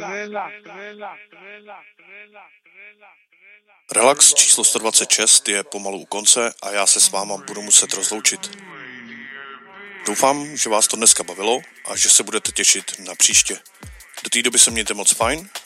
Relax číslo 126 je pomalu u konce a já se s váma budu muset rozloučit. Doufám, že vás to dneska bavilo a že se budete těšit na příště. Do té doby se mějte moc fajn